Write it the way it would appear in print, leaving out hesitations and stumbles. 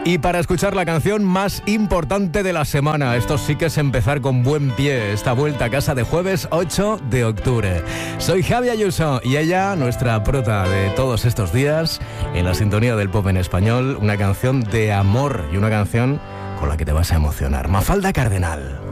Y para escuchar la canción más importante de la semana, esto sí que es empezar con buen pie, esta vuelta a casa de jueves 8 de octubre. Soy Javi Ayuso y ella, nuestra prota de todos estos días, en la sintonía del pop en español, una canción de amor y una canción con la que te vas a emocionar. Mafalda Cardenal.